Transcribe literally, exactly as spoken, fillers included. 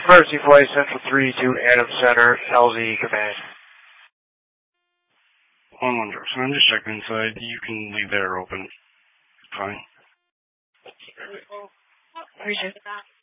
Emergency Flight Central three to Adams Center, L Z Command. one one zero, so I'm just checking inside. You can leave there open. Fine. Appreciate that.